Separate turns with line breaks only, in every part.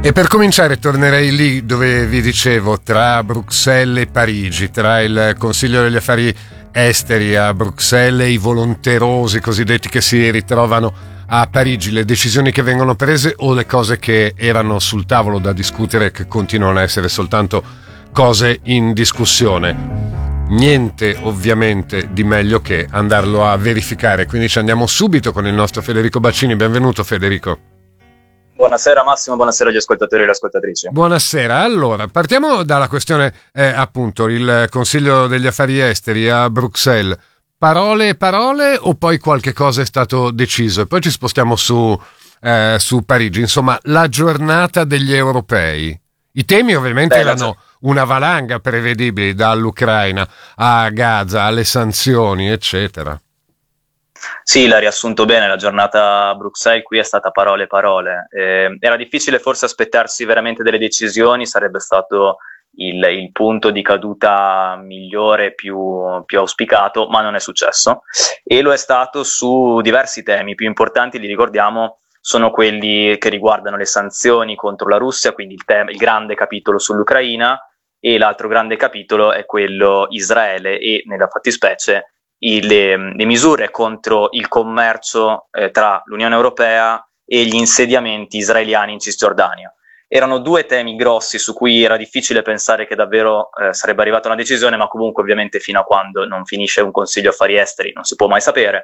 E per cominciare tornerei lì dove vi dicevo, tra Bruxelles e Parigi, tra il Consiglio degli Affari Esteri a Bruxelles e i volonterosi cosiddetti che si ritrovano a Parigi, le decisioni che vengono prese o le cose che erano sul tavolo da discutere, che continuano a essere soltanto cose in discussione. Niente ovviamente di meglio che andarlo a verificare, quindi ci andiamo subito con il nostro Federico Baccini. Benvenuto Federico.
Buonasera Massimo, buonasera agli ascoltatori e alle ascoltatrici.
Buonasera, allora partiamo dalla questione appunto il Consiglio degli Affari Esteri a Bruxelles. Parole e parole o poi qualche cosa è stato deciso? E poi ci spostiamo su Parigi, insomma la giornata degli europei. I temi ovviamente erano una valanga prevedibili, dall'Ucraina a Gaza, alle sanzioni, eccetera.
Sì, l'ha riassunto bene, la giornata a Bruxelles qui è stata parole. Era difficile forse aspettarsi veramente delle decisioni, sarebbe stato il punto di caduta migliore, più auspicato, ma non è successo. E lo è stato su diversi temi. I più importanti, li ricordiamo, sono quelli che riguardano le sanzioni contro la Russia, quindi il grande capitolo sull'Ucraina, e l'altro grande capitolo è quello Israele e, nella fattispecie, le misure contro il commercio tra l'Unione Europea e gli insediamenti israeliani in Cisgiordania. Erano due temi grossi su cui era difficile pensare che davvero sarebbe arrivata una decisione, ma comunque ovviamente fino a quando non finisce un Consiglio Affari Esteri non si può mai sapere.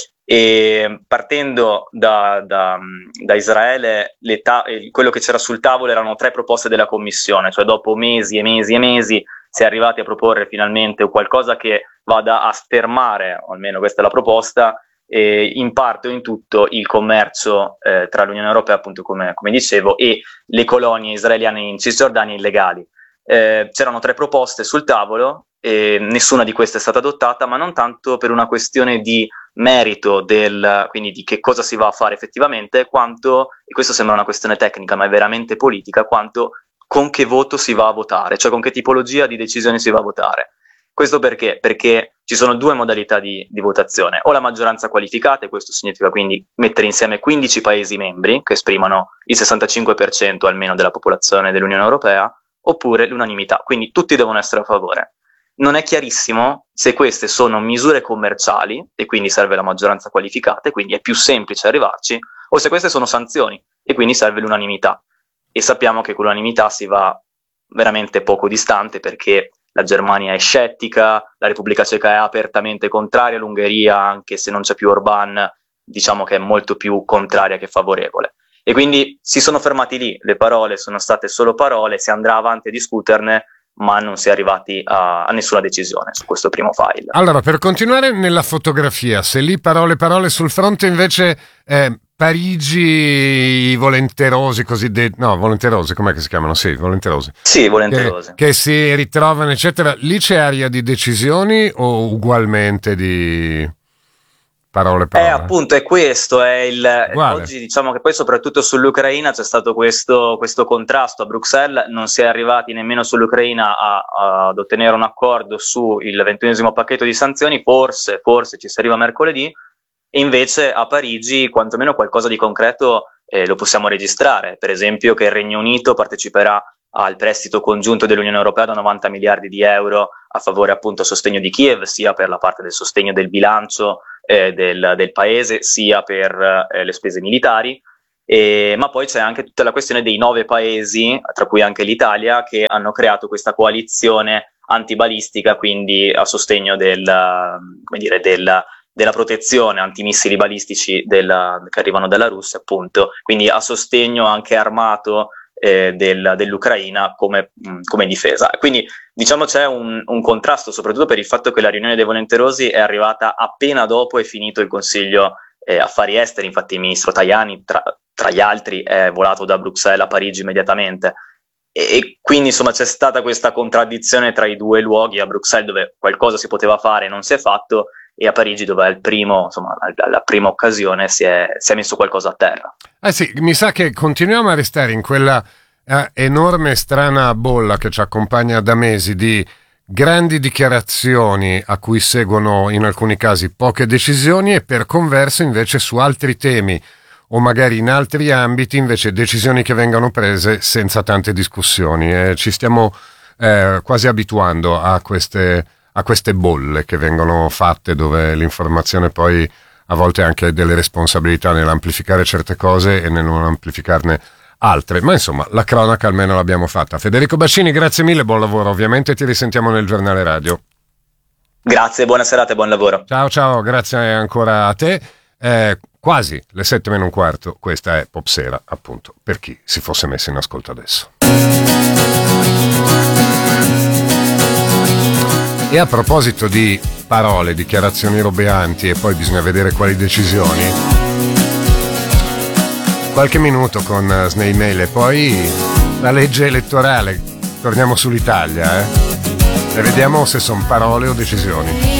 E partendo da Israele, quello che c'era sul tavolo erano 3 proposte della Commissione, cioè dopo mesi e mesi e mesi si è arrivati a proporre finalmente qualcosa che vada a fermare, o almeno questa è la proposta, in parte o in tutto il commercio tra l'Unione Europea, appunto come dicevo, e le colonie israeliane in Cisgiordania illegali. C'erano 3 proposte sul tavolo e nessuna di queste è stata adottata, ma non tanto per una questione di merito, quindi di che cosa si va a fare effettivamente, quanto, e questo sembra una questione tecnica ma è veramente politica, quanto con che voto si va a votare, cioè con che tipologia di decisioni si va a votare. Questo perché? Perché ci sono 2 modalità di votazione, o la maggioranza qualificata, e questo significa quindi mettere insieme 15 Paesi membri, che esprimono il 65% almeno della popolazione dell'Unione Europea, oppure l'unanimità, quindi tutti devono essere a favore. Non è chiarissimo se queste sono misure commerciali, e quindi serve la maggioranza qualificata, e quindi è più semplice arrivarci, o se queste sono sanzioni, e quindi serve l'unanimità. E sappiamo che con l'unanimità si va veramente poco distante, perché la Germania è scettica, la Repubblica Ceca è apertamente contraria, l'Ungheria, anche se non c'è più Orbán, diciamo che è molto più contraria che favorevole. E quindi si sono fermati lì, le parole sono state solo parole, si andrà avanti a discuterne, ma non si è arrivati a nessuna decisione su questo primo file.
Allora, per continuare nella fotografia, se lì parole sul fronte invece Parigi, i volenterosi cosiddetti, no, volenterosi, com'è che si chiamano? Sì, volenterosi.
Sì, volenterosi.
Che si ritrovano, eccetera. Lì c'è aria di decisioni o ugualmente di parole?
Appunto, è questo, oggi diciamo che poi soprattutto sull'Ucraina c'è stato questo contrasto. A Bruxelles non si è arrivati nemmeno sull'Ucraina ad ottenere un accordo sul 21esimo pacchetto di sanzioni, forse ci si arriva mercoledì, e invece a Parigi quantomeno qualcosa di concreto lo possiamo registrare, per esempio che il Regno Unito parteciperà al prestito congiunto dell'Unione Europea da 90 miliardi di euro a favore appunto sostegno di Kiev, sia per la parte del sostegno del bilancio del paese, sia per le spese militari, ma poi c'è anche tutta la questione dei 9 paesi, tra cui anche l'Italia, che hanno creato questa coalizione antibalistica, quindi a sostegno della protezione antimissili balistici che arrivano dalla Russia, appunto, quindi a sostegno anche armato dell'Ucraina come difesa. Quindi diciamo c'è un contrasto, soprattutto per il fatto che la riunione dei volenterosi è arrivata appena dopo è finito il Consiglio Affari Esteri. Infatti il ministro Tajani tra gli altri è volato da Bruxelles a Parigi immediatamente, e quindi insomma c'è stata questa contraddizione tra i 2 luoghi: a Bruxelles dove qualcosa si poteva fare e non si è fatto, e a Parigi dove alla prima occasione si è messo qualcosa a terra.
Sì, mi sa che continuiamo a restare in quella enorme strana bolla che ci accompagna da mesi di grandi dichiarazioni a cui seguono in alcuni casi poche decisioni, e per converso invece su altri temi o magari in altri ambiti invece decisioni che vengono prese senza tante discussioni. Ci stiamo quasi abituando a queste bolle che vengono fatte, dove l'informazione poi a volte ha anche delle responsabilità nell'amplificare certe cose e nel non amplificarne altre, ma insomma la cronaca almeno l'abbiamo fatta. Federico Baccini, grazie mille, buon lavoro, ovviamente ti risentiamo nel giornale radio.
Grazie, buona serata e buon lavoro.
Ciao, grazie ancora a te. Quasi le 7:15, questa è Popsera, appunto, per chi si fosse messo in ascolto adesso. E a proposito di parole, dichiarazioni robeanti e poi bisogna vedere quali decisioni, qualche minuto con Snail Mail e poi la legge elettorale. Torniamo sull'Italia, e vediamo se sono parole o decisioni.